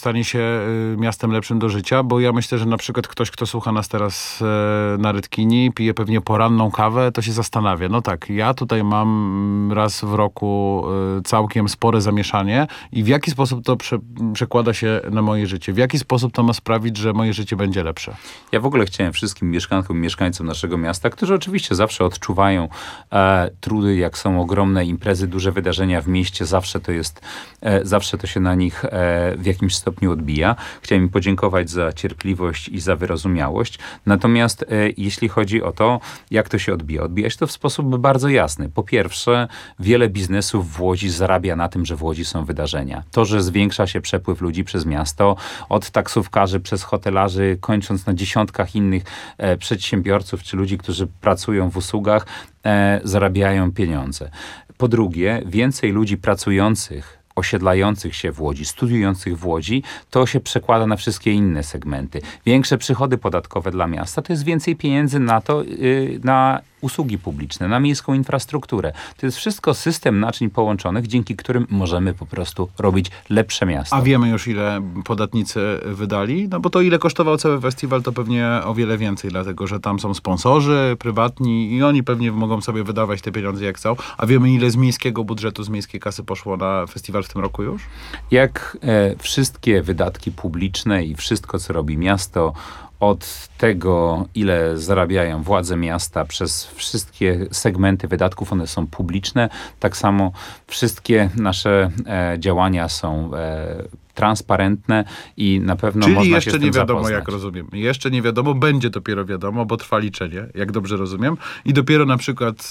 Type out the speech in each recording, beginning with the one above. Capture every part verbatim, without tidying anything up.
stanie się y, miastem lepszym do życia, bo ja myślę, że na przykład ktoś, kto słucha nas teraz y, na Rytkini, pije pewnie poranną kawę, to się zastanawia. No tak, ja tutaj mam raz w roku y, całkiem spore zamieszanie i w jaki sposób to prze, przekłada się na moje życie? W jaki sposób to ma sprawić, że moje życie będzie lepsze? Ja w ogóle chciałem wszystkim mieszkankom i mieszkańcom naszego miasta, którzy oczywiście zawsze odczuwają e, trudy, jak są ogromne imprezy, duże wydarzenia w mieście, zawsze to jest, e, zawsze to się na nich e, w jakimś stopniu odbija. Chciałem im podziękować za cierpliwość i za wyrozumiałość. Natomiast e, jeśli chodzi o to, jak to się odbija, odbija się to w sposób bardzo jasny. Po pierwsze, wiele biznesów w Łodzi zarabia na tym, że w Łodzi są wydarzenia. To, że zwiększa się przepływ ludzi przez miasto, od taksówkarzy przez hotelarzy, kończąc na dziesiątkach innych e, przedsiębiorców czy ludzi, którzy pracują w usługach, e, zarabiają pieniądze. Po drugie, więcej ludzi pracujących, osiedlających się w Łodzi, studiujących w Łodzi, to się przekłada na wszystkie inne segmenty. Większe przychody podatkowe dla miasta, to jest więcej pieniędzy na to, yy, na usługi publiczne, na miejską infrastrukturę. To jest wszystko system naczyń połączonych, dzięki którym możemy po prostu robić lepsze miasto. A wiemy już, ile podatnicy wydali? No bo to, ile kosztował cały festiwal, to pewnie o wiele więcej, dlatego że tam są sponsorzy prywatni i oni pewnie mogą sobie wydawać te pieniądze jak chcą. A wiemy, ile z miejskiego budżetu, z miejskiej kasy poszło na festiwal w tym roku już? Jak e, wszystkie wydatki publiczne i wszystko, co robi miasto, od tego, ile zarabiają władze miasta, przez wszystkie segmenty wydatków, one są publiczne. Tak samo wszystkie nasze e, działania są e, transparentne i na pewno Czyli można się jeszcze z tym nie wiadomo, zapoznać. jak rozumiem. Jeszcze nie wiadomo, będzie dopiero wiadomo, bo trwa liczenie, jak dobrze rozumiem. I dopiero na przykład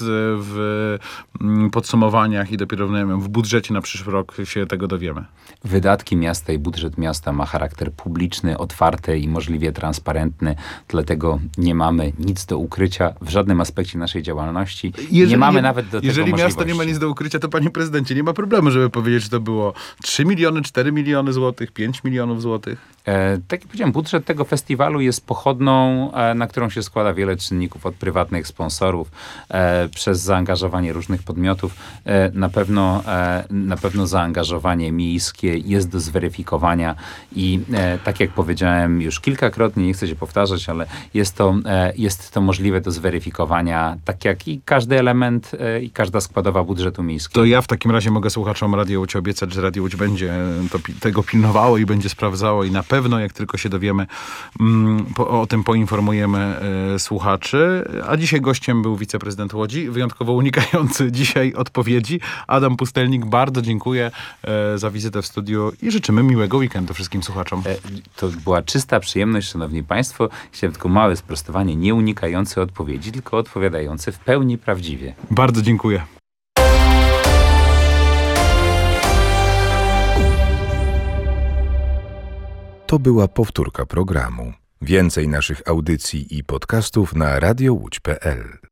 w podsumowaniach i dopiero nie wiem, w budżecie na przyszły rok się tego dowiemy. Wydatki miasta i budżet miasta ma charakter publiczny, otwarty i możliwie transparentny, dlatego nie mamy nic do ukrycia w żadnym aspekcie naszej działalności. Jeżeli nie mamy nie, nawet do jeżeli tego miasto nie ma nic do ukrycia, to panie prezydencie, nie ma problemu, żeby powiedzieć, że to było trzy miliony, cztery miliony złotych, pięć milionów złotych. E, tak jak powiedziałem, budżet tego festiwalu jest pochodną, e, na którą się składa wiele czynników, od prywatnych sponsorów, e, przez zaangażowanie różnych podmiotów. E, na pewno, e, na pewno zaangażowanie miejskie jest do zweryfikowania i e, tak jak powiedziałem już kilkakrotnie, nie chcę się powtarzać, ale jest to, e, jest to możliwe do zweryfikowania, tak jak i każdy element e, i każda składowa budżetu miejskiego. To ja w takim razie mogę słuchaczom Radio Łódź obiecać, że Radio Łódź będzie to, tego pilnowało i będzie sprawdzało i na pewno, jak tylko się dowiemy, mm, po, o tym poinformujemy e, słuchaczy. A dzisiaj gościem był wiceprezydent Łodzi, wyjątkowo unikający dzisiaj odpowiedzi. Adam Pustelnik, bardzo dziękuję e, za wizytę w studiu i życzymy miłego weekendu wszystkim słuchaczom. E, to była czysta przyjemność, szanowni państwo. Chciałem tylko małe sprostowanie, nie unikające odpowiedzi, tylko odpowiadające w pełni prawdziwie. Bardzo dziękuję. To była powtórka programu. Więcej naszych audycji i podcastów na radio łódź kropka pe el.